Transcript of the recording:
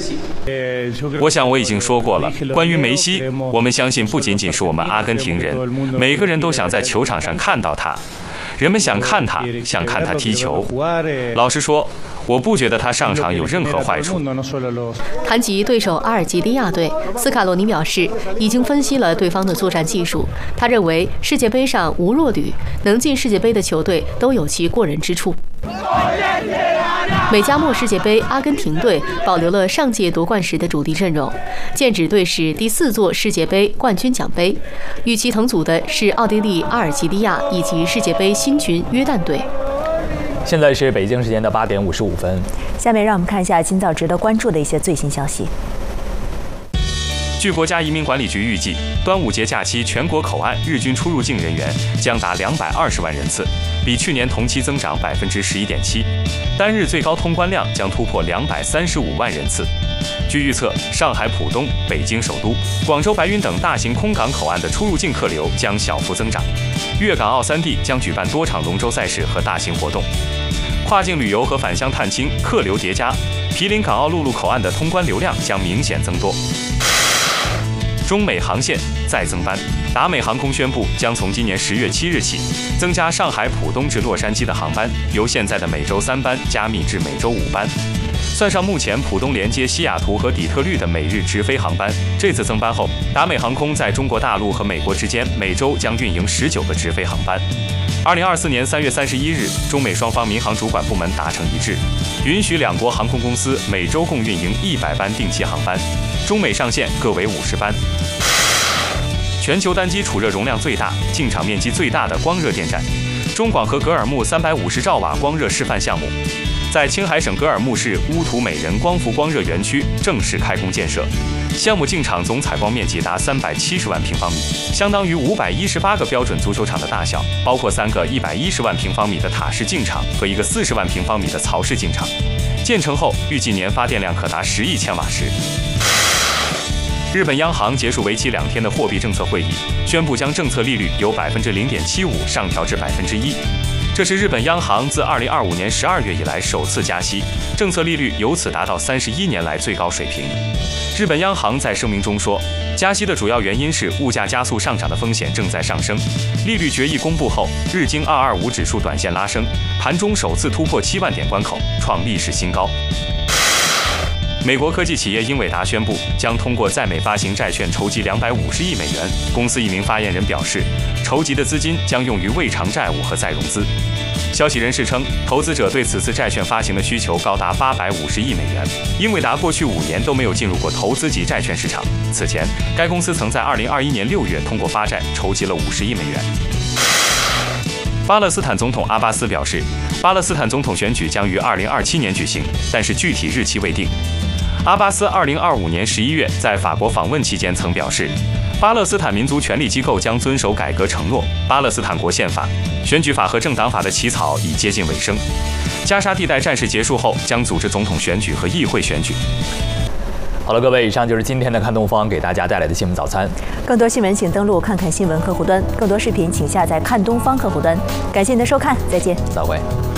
我想我已经说过了，关于梅西，我们相信不仅仅是我们阿根廷人，每个人都想在球场上看到他。人们想看他，想看他踢球。老实说，我不觉得他上场有任何坏处。 谈及对手阿尔及利亚队，斯卡罗尼表示，已经分析了对方的作战技术。他认为世界杯上无弱旅，能进世界杯的球队都有其过人之处。美加墨世界杯，阿根廷队保留了上届夺冠时的主力阵容，剑指队是第4座世界杯冠军奖杯。与其同组的是奥地利、阿尔及利亚以及世界杯新军约旦队。 现在是北京时间的8点55分。 下面让我们看一下今早值得关注的一些最新消息。 据国家移民管理局预计，端午节假期全国口岸日均出入境人员将达220万人次，比去年同期增长11.7%，单日最高通关量将突破235万人次。据预测，上海浦东、北京首都、广州白云等大型空港口岸的出入境客流将小幅增长。粤港澳3地将举办多场龙舟赛事和大型活动。跨境旅游和返乡探亲客流叠加，毗邻港澳陆路口岸的通关流量将明显增多。中美航线再增班，达美航空宣布将从今年10月7日起，增加上海浦东至洛杉矶的航班，由现在的每周3班加密至每周5班。算上目前浦东连接西雅图和底特律的每日直飞航班，这次增班后，达美航空在中国大陆和美国之间每周将运营19个直飞航班。2024年3月31日，中美双方民航主管部门达成一致，允许两国航空公司每周共运营100班定期航班，中美上限各为50班。全球单机储热容量最大、进场面积最大的光热电站——中广核格尔木350兆瓦光热示范项目，在青海省格尔木市乌图美人光伏光热园区正式开工建设。项目进场总采光面积达370万平方米，相当于518个标准足球场的大小，包括3个110万平方米的塔式净场和1个40万平方米的槽式净场。建成后，预计年发电量可达10亿千瓦时。日本央行结束为期2天的货币政策会议，宣布将政策利率由0.75%上调至1%。这是日本央行自2025年12月以来首次加息，政策利率由此达到31年来最高水平。日本央行在声明中说，加息的主要原因是物价加速上涨的风险正在上升。利率决议公布后，日经225指数短线拉升，盘中首次突破7万点关口，创历史新高。美国科技企业英伟达宣布将通过在美发行债券筹集250亿美元。公司一名发言人表示，筹集的资金将用于未偿债务和再融资。消息人士称，投资者对此次债券发行的需求高达850亿美元。英伟达过去5年都没有进入过投资级债券市场。此前，该公司曾在2021年6月通过发债筹集了50亿美元。巴勒斯坦总统阿巴斯表示，巴勒斯坦总统选举将于2027年举行，但是具体日期未定。阿巴斯2025年11月在法国访问期间曾表示，巴勒斯坦民族权力机构将遵守改革承诺。巴勒斯坦国宪法、选举法和政党法的起草已接近尾声。加沙地带战事结束后，将组织总统选举和议会选举。 好了，各位，以上就是今天的看东方给大家带来的新闻早餐。 更多新闻请登录看看新闻客户端，更多视频请下载看东方客户端。感谢您的收看，再见，